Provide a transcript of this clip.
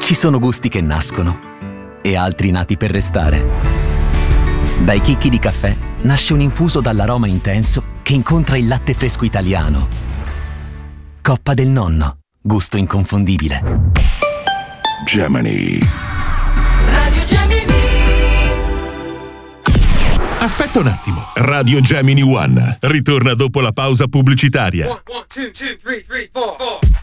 Ci sono gusti che nascono e altri nati per restare. Dai chicchi di caffè nasce un infuso dall'aroma intenso che incontra il latte fresco italiano. Coppa del Nonno, gusto inconfondibile. Gemini. Radio Gemini. Aspetta un attimo. Radio Gemini One ritorna dopo la pausa pubblicitaria. 1, 2, 3, 4.